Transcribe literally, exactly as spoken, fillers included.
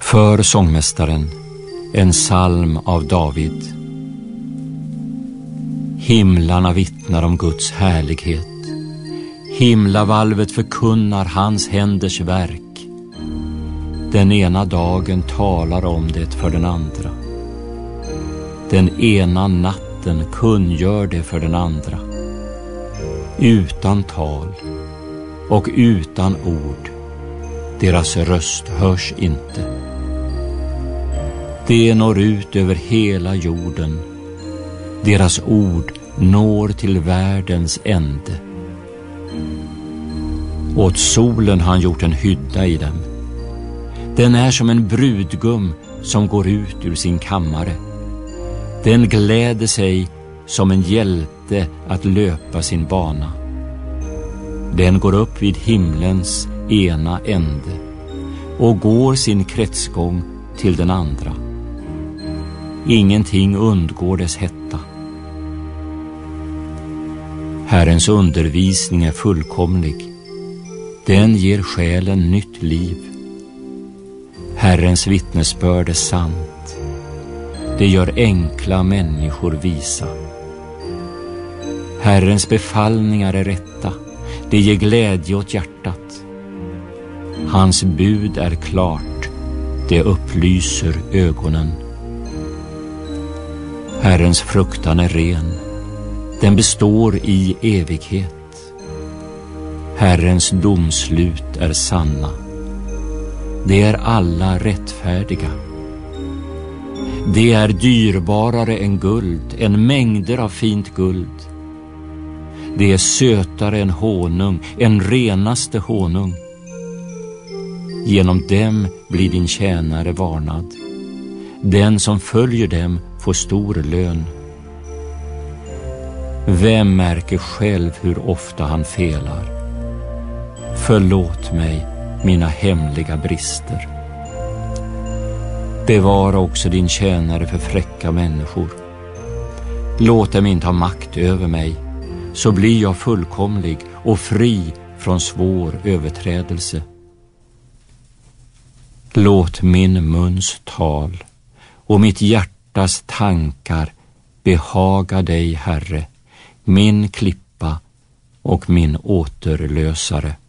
För sångmästaren, en psalm av David. Himlarna vittnar om Guds härlighet. Himlavalvet förkunnar hans händers verk. Den ena dagen talar om det för den andra. Den ena natten kungör det för den andra. Utan tal och utan ord. Deras röst hörs inte. Det når ut över hela jorden. Deras ord når till världens ände. Åt solen har han gjort en hydda i dem. Den är som en brudgum som går ut ur sin kammare. Den gläder sig som en hjälte att löpa sin bana. Den går upp vid himlens ena ände och går sin kretsgång till den andra. Ingenting undgår dess hetta. Herrens undervisning är fullkomlig. Den ger själen nytt liv. Herrens vittnesbörd är sant. Det gör enkla människor visa. Herrens befallningar är rätta. Det ger glädje åt hjärtat. Hans bud är klart. Det upplyser ögonen. Herrens fruktan är ren. Den består i evighet. Herrens domslut är sanna. Det är alla rättfärdiga. Det är dyrbarare än guld, än mängder av fint guld. Det är sötare än honung, än renaste honung. Genom dem blir din tjänare varnad. Den som följer dem får stor lön. Vem märker själv hur ofta han felar? Förlåt mig mina hemliga brister. Bevara också din tjänare för fräcka människor. Låt dem inte ha makt över mig, så blir jag fullkomlig och fri från svår överträdelse. Låt min muns tal och mitt hjärtas tankar behaga dig, Herre, min klippa och min återlösare.